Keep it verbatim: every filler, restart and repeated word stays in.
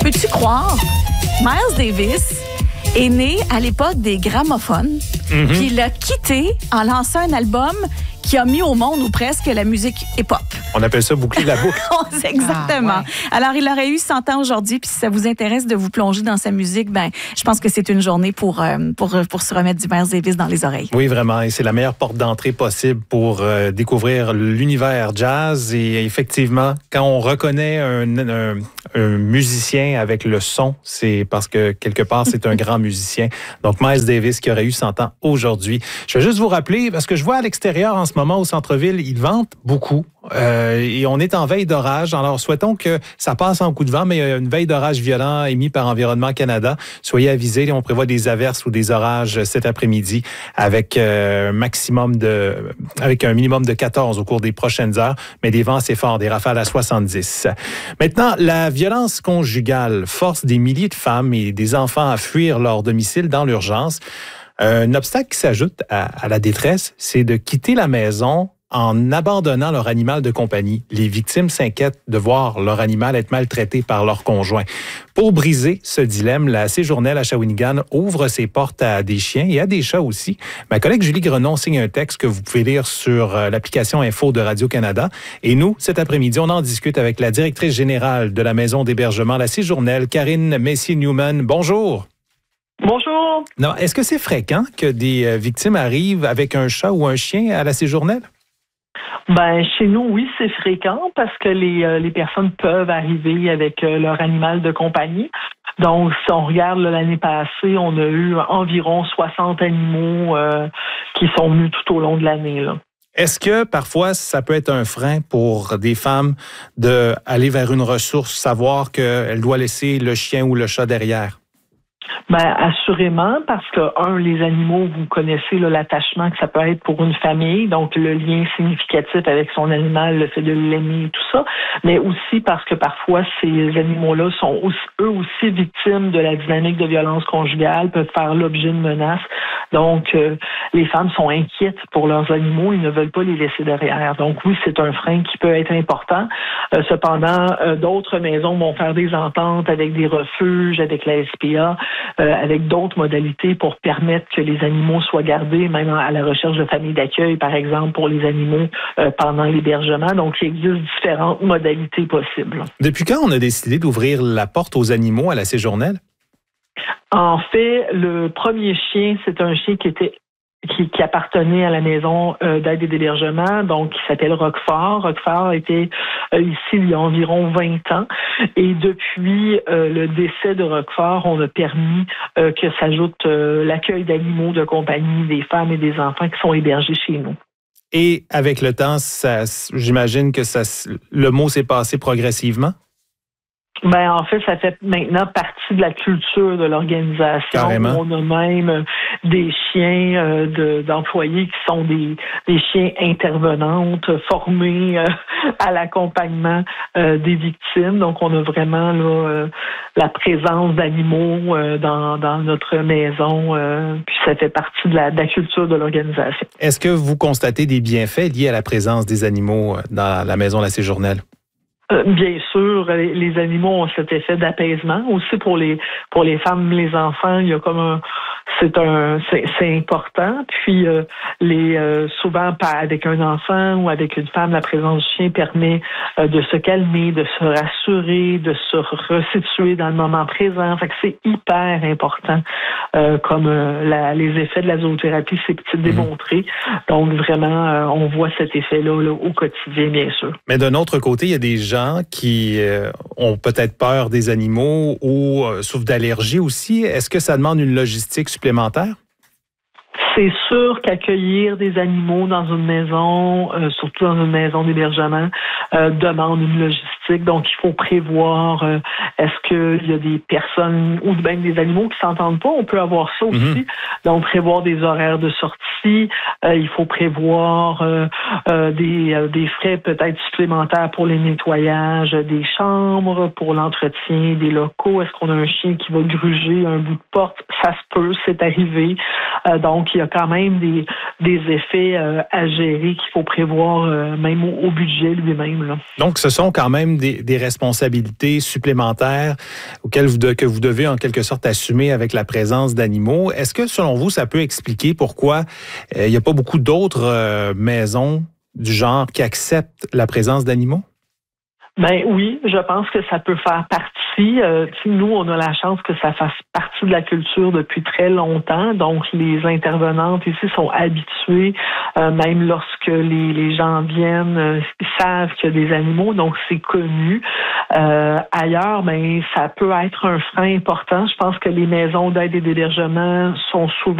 Peux-tu croire? Miles Davis est né à l'époque des gramophones, mm-hmm. puis il a quitté en lançant un album qui a mis au monde ou presque la musique hip-hop. On appelle ça boucler la boucle. Exactement. Ah, ouais. Alors, il aurait eu cent ans aujourd'hui, puis si ça vous intéresse de vous plonger dans sa musique, ben, je pense que c'est une journée pour, euh, pour, pour se remettre du Miles Davis dans les oreilles. Oui, vraiment. Et c'est la meilleure porte d'entrée possible pour euh, découvrir l'univers jazz. Et effectivement, quand on reconnaît un, un, un musicien avec le son, c'est parce que quelque part, c'est un grand musicien. Donc, Miles Davis qui aurait eu cent ans aujourd'hui. Je vais juste vous rappeler, parce que je vois à l'extérieur en ce moment au centre-ville, ils vantent beaucoup. Euh, et on est en veille d'orage. Alors, souhaitons que ça passe en coup de vent, mais il y a une veille d'orage violent émis par Environnement Canada. Soyez avisés, on prévoit des averses ou des orages cet après-midi avec euh, maximum de, avec un minimum de quatorze au cours des prochaines heures, mais des vents assez forts, des rafales à soixante-dix. Maintenant, la violence conjugale force des milliers de femmes et des enfants à fuir leur domicile dans l'urgence. Un obstacle qui s'ajoute à, à la détresse, c'est de quitter la maison en abandonnant leur animal de compagnie. Les victimes s'inquiètent de voir leur animal être maltraité par leur conjoint. Pour briser ce dilemme, la Séjournelle à Shawinigan ouvre ses portes à des chiens et à des chats aussi. Ma collègue Julie Grenon signe un texte que vous pouvez lire sur l'application Info de Radio-Canada. Et nous, cet après-midi, on en discute avec la directrice générale de la maison d'hébergement La Séjournelle, Karine Messier-Newman. Bonjour. Bonjour. Non, est-ce que c'est fréquent que des victimes arrivent avec un chat ou un chien à La Séjournelle? Ben, chez nous, oui, c'est fréquent parce que les, euh, les personnes peuvent arriver avec euh, leur animal de compagnie. Donc, si on regarde là, l'année passée, on a eu environ soixante animaux euh, qui sont venus tout au long de l'année, là. Est-ce que parfois, ça peut être un frein pour des femmes d'aller vers une ressource, savoir qu'elle doit laisser le chien ou le chat derrière? Ben, assurément, parce que, un, les animaux, vous connaissez là, l'attachement que ça peut être pour une famille, donc le lien significatif avec son animal, le fait de l'aimer et tout ça, mais aussi parce que parfois, ces animaux-là sont aussi, eux aussi victimes de la dynamique de violence conjugale, peuvent faire l'objet de menaces. Donc, euh, les femmes sont inquiètes pour leurs animaux, ils ne veulent pas les laisser derrière. Donc, oui, c'est un frein qui peut être important. Euh, cependant, euh, d'autres maisons vont faire des ententes avec des refuges, avec la S P A, Euh, avec d'autres modalités pour permettre que les animaux soient gardés, même à la recherche de familles d'accueil, par exemple, pour les animaux euh, pendant l'hébergement. Donc, il existe différentes modalités possibles. Depuis quand on a décidé d'ouvrir la porte aux animaux à La Séjournelle? En fait, le premier chien, c'est un chien qui était Qui, qui appartenait à la maison euh, d'aide et d'hébergement, donc qui s'appelle Roquefort. Roquefort était euh, ici il y a environ vingt ans. Et depuis euh, le décès de Roquefort, on a permis euh, que s'ajoute euh, l'accueil d'animaux de compagnie, des femmes et des enfants qui sont hébergés chez nous. Et avec le temps, ça, j'imagine que ça, le mot s'est passé progressivement? Ben, en fait, ça fait maintenant partie de la culture de l'organisation. Carrément. On a même des chiens euh, de, d'employés qui sont des, des chiens intervenantes formés euh, à l'accompagnement euh, des victimes. Donc, on a vraiment là euh, la présence d'animaux euh, dans, dans notre maison. Euh, puis, ça fait partie de la, de la culture de l'organisation. Est-ce que vous constatez des bienfaits liés à la présence des animaux dans la maison La Séjournelle? Bien sûr, les animaux ont cet effet d'apaisement. Aussi pour les pour les femmes, les enfants, il y a comme un c'est un c'est, c'est important. Puis euh, les euh, souvent pas avec un enfant ou avec une femme, la présence du chien permet euh, de se calmer, de se rassurer, de se resituer dans le moment présent. Fait que c'est hyper important. Euh, comme euh, la, les effets de la zoothérapie, c'est petit démontré. Donc vraiment, euh, on voit cet effet-là là, au quotidien, bien sûr. Mais d'un autre côté, il y a des gens qui euh, ont peut-être peur des animaux ou euh, souffrent d'allergies aussi. Est-ce que ça demande une logistique supplémentaire? C'est sûr qu'accueillir des animaux dans une maison, euh, surtout dans une maison d'hébergement, euh, demande une logistique. Donc, il faut prévoir euh, est-ce qu'il y a des personnes ou même des animaux qui s'entendent pas. On peut avoir ça aussi. Mm-hmm. Donc, prévoir des horaires de sortie. Euh, il faut prévoir euh, euh, des, euh, des frais peut-être supplémentaires pour les nettoyages des chambres, pour l'entretien des locaux. Est-ce qu'on a un chien qui va gruger un bout de porte? Ça se peut, c'est arrivé. Euh, donc, il y y a quand même des, des effets euh, à gérer qu'il faut prévoir euh, même au, au budget lui-même. Là. Donc, ce sont quand même des, des responsabilités supplémentaires auxquelles vous de, que vous devez en quelque sorte assumer avec la présence d'animaux. Est-ce que, selon vous, ça peut expliquer pourquoi euh, il n'y a pas beaucoup d'autres euh, maisons du genre qui acceptent la présence d'animaux? Ben oui, je pense que ça peut faire partie. Euh, nous, on a la chance que ça fasse partie de la culture depuis très longtemps. Donc, les intervenantes ici sont habituées, euh, même lorsque les, les gens viennent, euh, ils savent qu'il y a des animaux, donc c'est connu. Euh, ailleurs, ben ça peut être un frein important. Je pense que les maisons d'aide et d'hébergement sont souvent